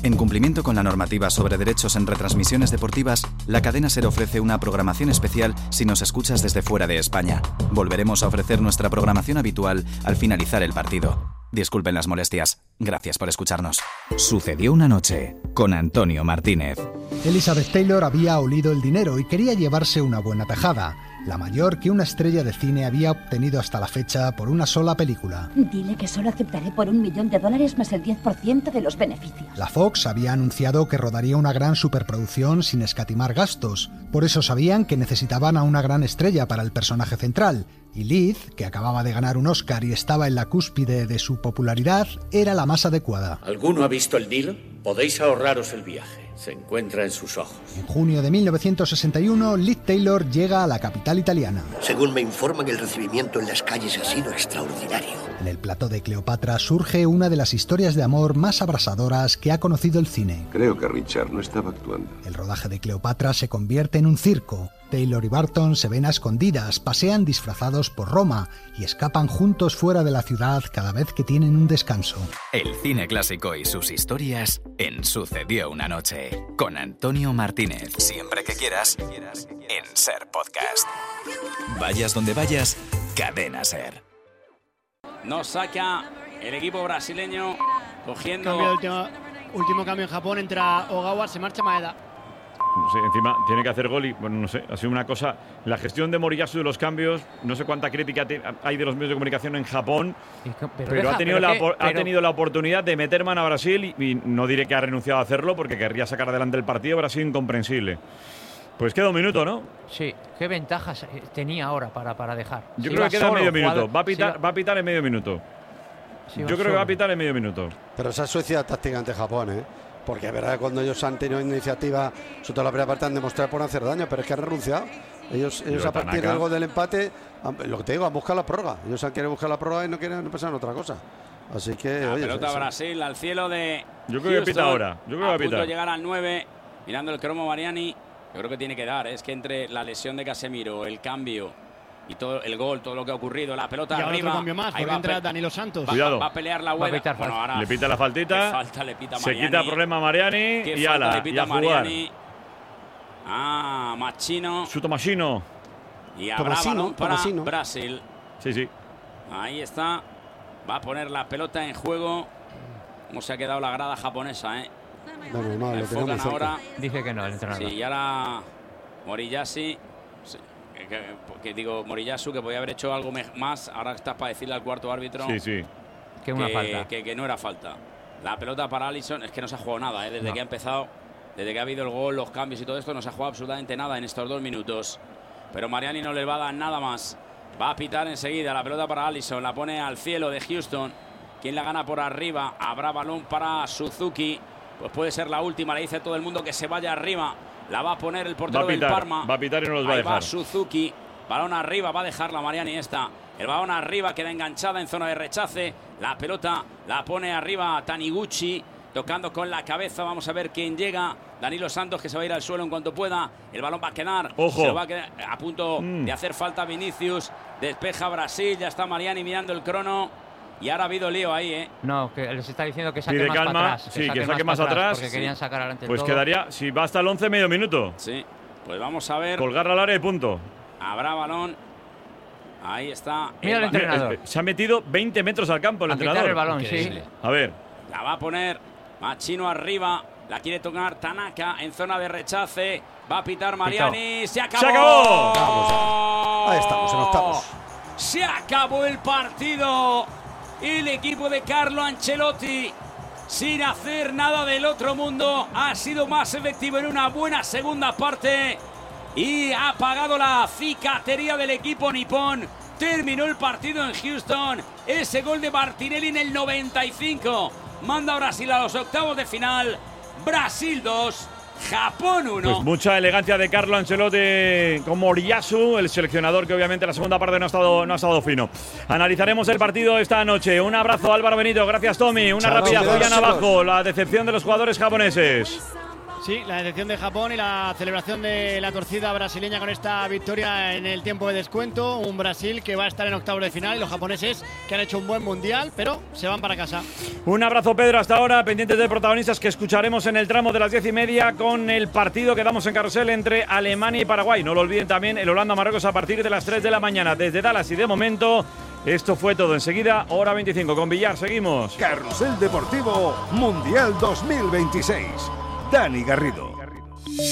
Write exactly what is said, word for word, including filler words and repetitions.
En cumplimiento con la normativa sobre derechos en retransmisiones deportivas, la cadena SER ofrece una programación especial si nos escuchas desde fuera de España. Volveremos a ofrecer nuestra programación habitual al finalizar el partido. Disculpen las molestias. Gracias por escucharnos. Sucedió una noche con Antonio Martínez. Elizabeth Taylor había olido el dinero y quería llevarse una buena tajada, la mayor que una estrella de cine había obtenido hasta la fecha por una sola película. Dile que solo aceptaré por un millón de dólares más el diez por ciento de los beneficios. La Fox había anunciado que rodaría una gran superproducción sin escatimar gastos. Por eso sabían que necesitaban a una gran estrella para el personaje central. Y Liz, que acababa de ganar un Oscar y estaba en la cúspide de su popularidad, era la más adecuada. ¿Alguno ha visto el deal? Podéis ahorraros el viaje. Se encuentra en sus ojos. En junio de mil novecientos sesenta y uno, Liz Taylor llega a la capital italiana. Según me informan, el recibimiento en las calles ha sido extraordinario. En el plató de Cleopatra surge una de las historias de amor más abrasadoras que ha conocido el cine. Creo que Richard no estaba actuando. El rodaje de Cleopatra se convierte en un circo. Taylor y Barton se ven a escondidas, pasean disfrazados por Roma y escapan juntos fuera de la ciudad cada vez que tienen un descanso. El cine clásico y sus historias en Sucedió una noche con Antonio Martínez. Siempre que quieras, en SER Podcast. Vayas donde vayas, Cadena SER. Nos saca el equipo brasileño cogiendo... Cambio, último, último cambio en Japón, entra Ogawa, se marcha Maeda. Sí, encima tiene que hacer gol y, bueno, no sé, ha sido una cosa... La gestión de Moriyasu de los cambios, no sé cuánta crítica te, hay de los medios de comunicación en Japón, pero, pero, deja, ha, tenido pero la, que, ha pero... tenido la oportunidad de meter mano a Brasil y, y no diré que ha renunciado a hacerlo porque querría sacar adelante el partido, pero ha sido incomprensible. Pues queda un minuto, ¿no? Sí, ¿qué ventajas tenía ahora para, para dejar? Yo si creo que queda solo, medio minuto, jugador, va, a pitar, si va a pitar en medio minuto. Si Yo creo solo. que va a pitar en medio minuto. Pero esa es Suecia táctica ante Japón, ¿eh? Porque es verdad que cuando ellos han tenido iniciativa, sobre todo la primera parte, han demostrado por no hacer daño, pero es que han renunciado. Ellos, ellos a partir del gol del empate, lo que te digo, han buscado la prórroga. Ellos han querido buscar la prórroga y no quieren no pensar en otra cosa. Así que, la oye, pelota eso. Brasil al cielo de Yo creo Houston, que pita ahora. Yo creo que va a pitar. A punto de llegar al nueve, mirando el cromo Mariani. Yo creo que tiene que dar. Es que entre la lesión de Casemiro, el cambio y todo el gol, todo lo que ha ocurrido, la pelota y arriba. Otro cambio más, ahí va a entra Danilo Santos. Va, Cuidado. Va a pelear la huelga. Bueno, ahora le pita la faltita. Falta, le pita se quita el problema a Mariani y ala, le pita y a jugar. Mariani. Ah, Machino. Su Tomasino. Y habrá balón para Tomasino. Brasil. Sí, sí. Ahí está. Va a poner la pelota en juego. ¿Cómo se ha quedado la grada japonesa, eh? No, no, no, lo enfocan ahora. Dice que no, el entrenador. Sí, y ahora Moriyasu. Sí, que, que digo, Moriyasu, que podía haber hecho algo más. Ahora estás para decirle al cuarto árbitro. Sí, sí. Que una que, falta. Que, que no era falta. La pelota para Alisson. Es que no se ha jugado nada, ¿eh? Desde no. que ha empezado, desde que ha habido el gol, los cambios y todo esto, no se ha jugado absolutamente nada en estos dos minutos. Pero Mariani no le va a dar nada más. Va a pitar enseguida la pelota para Alisson. La pone al cielo de Houston. ¿Quién la gana por arriba? Habrá balón para Suzuki. Pues puede ser la última. Le dice a todo el mundo que se vaya arriba. La va a poner el portero pitar, del Parma. Va a pitar y no los va Ahí a dejar. va Suzuki. Balón arriba. Va a dejar la Mariani esta. El balón arriba queda enganchada en zona de rechace. La pelota la pone arriba Taniguchi. Tocando con la cabeza. Vamos a ver quién llega. Danilo Santos, que se va a ir al suelo en cuanto pueda. El balón va a quedar. Ojo. Se lo va a quedar a punto mm. de hacer falta Vinicius. Despeja Brasil. Ya está Mariani mirando el crono. Y ahora ha habido lío ahí, ¿eh? No, que les está diciendo que saque Pide más calma, para atrás. Sí, que saque, que saque más, más atrás. Porque querían sacar adelante Pues todo. quedaría, si va hasta el once, medio minuto. Sí, pues vamos a ver. Colgar al área y punto. Habrá balón. Ahí está. Mira el, el entrenador. Se ha metido veinte metros al campo el a entrenador. el balón, sí. A ver. La va a poner Machino arriba. La quiere tocar Tanaka en zona de rechace. Va a pitar Mariani. ¡Se acabó! ¡Se acabó! Ahí estamos, en octavos. Se acabó el partido. El equipo de Carlo Ancelotti, sin hacer nada del otro mundo, ha sido más efectivo en una buena segunda parte y ha apagado la cicatería del equipo nipón. Terminó el partido en Houston. Ese gol de Martinelli en el noventa y cinco manda a Brasil a los octavos de final. Brasil dos, Japón uno. Pues mucha elegancia de Carlo Ancelotti con Moriyasu, el seleccionador que obviamente la segunda parte no ha estado, no ha estado fino. Analizaremos el partido esta noche. Un abrazo, Álvaro Benito. Gracias, Tommy. Una Chao, rápida Julián abajo. La decepción de los jugadores japoneses. Sí, la decepción de Japón y la celebración de la torcida brasileña con esta victoria en el tiempo de descuento. Un Brasil que va a estar en octavos de final y los japoneses que han hecho un buen mundial, pero se van para casa. Un abrazo, Pedro, hasta ahora. Pendientes de protagonistas que escucharemos en el tramo de las diez y media con el partido que damos en carrusel entre Alemania y Paraguay. No lo olviden también el Holanda-Marruecos a partir de las tres de la mañana desde Dallas. Y de momento, esto fue todo. Enseguida, hora veinticinco con Villar. Seguimos. Carrusel Deportivo Mundial dos mil veintiséis. Dani Garrido.